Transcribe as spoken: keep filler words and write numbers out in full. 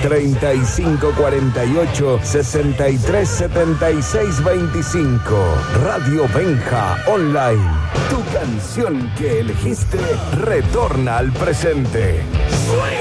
treinta y cinco cuarenta y ocho, sesenta y tres setenta y seis veinticinco. Radio Benja Online. Tu canción que elegiste retorna al presente.